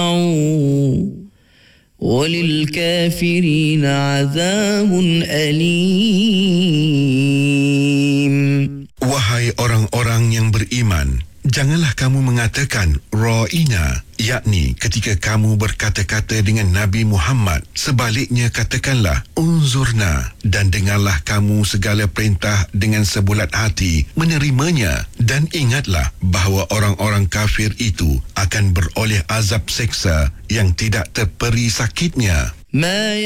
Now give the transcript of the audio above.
وللكافرين عذاب أليم. Wahai orang-orang yang beriman, janganlah kamu mengatakan ra'ina, yakni ketika kamu berkata-kata dengan Nabi Muhammad. Sebaliknya katakanlah unzurna, dan dengarlah kamu segala perintah dengan sebulat hati menerimanya. Dan ingatlah bahawa orang-orang kafir itu akan beroleh azab seksa yang tidak terperi sakitnya.